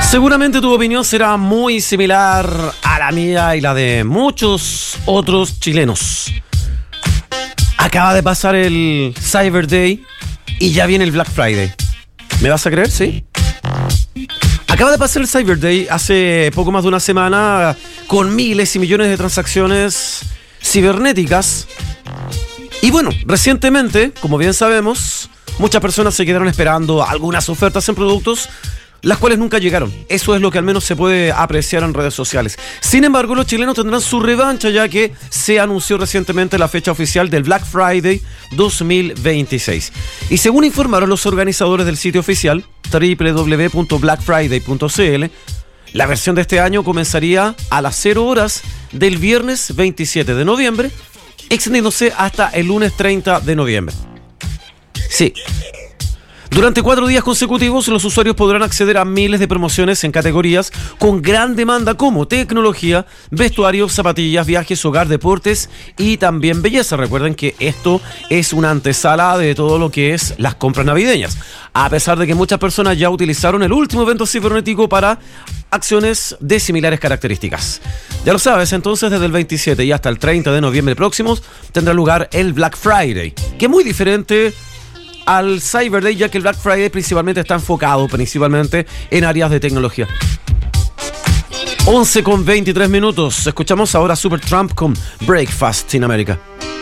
Seguramente tu opinión será muy similar a la mía y la de muchos otros chilenos. Acaba de pasar el Cyber Day y ya viene el Black Friday. ¿Me vas a creer? ¿Sí? Acaba de pasar el Cyber Day hace poco más de una semana con miles y millones de transacciones cibernéticas. Y bueno, recientemente, como bien sabemos, muchas personas se quedaron esperando algunas ofertas en productos las cuales nunca llegaron. Eso es lo que al menos se puede apreciar en redes sociales. Sin embargo, los chilenos tendrán su revancha, ya que se anunció recientemente la fecha oficial del Black Friday 2026. Y según informaron los organizadores del sitio oficial www.blackfriday.cl, la versión de este año comenzaría a las 0 horas del viernes 27 de noviembre, extendiéndose hasta el lunes 30 de noviembre. Sí. Durante 4 días consecutivos, los usuarios podrán acceder a miles de promociones en categorías con gran demanda como tecnología, vestuario, zapatillas, viajes, hogar, deportes y también belleza. Recuerden que esto es una antesala de todo lo que es las compras navideñas. A pesar de que muchas personas ya utilizaron el último evento cibernético para acciones de similares características. Ya lo sabes, entonces desde el 27 y hasta el 30 de noviembre próximos tendrá lugar el Black Friday, que es muy diferente al Cyber Day, ya que el Black Friday principalmente está enfocado en áreas de tecnología. 11:23. Escuchamos ahora Supertramp con Breakfast in America.